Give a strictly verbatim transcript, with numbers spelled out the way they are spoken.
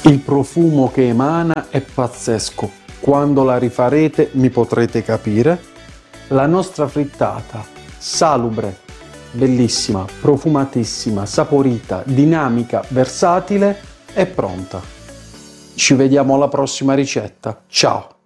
Il profumo che emana è pazzesco, quando la rifarete mi potrete capire. La nostra frittata, salubre, bellissima, profumatissima, saporita, dinamica, versatile, è pronta. Ci vediamo alla prossima ricetta. Ciao!